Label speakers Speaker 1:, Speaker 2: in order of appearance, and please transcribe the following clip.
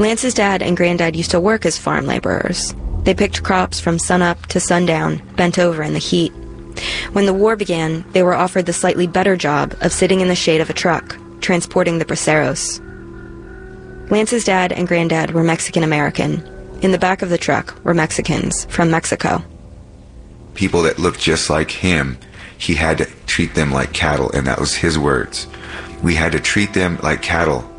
Speaker 1: Lance's dad and granddad used to work as farm laborers. They picked crops from sunup to sundown, bent over in the heat. When the war began, they were offered the slightly better job of sitting in the shade of a truck, transporting the braceros. Lance's dad and granddad were Mexican-American. In the back of the truck were Mexicans from Mexico.
Speaker 2: People that looked just like him, he had to treat them like cattle, and that was his words. We had to treat them like cattle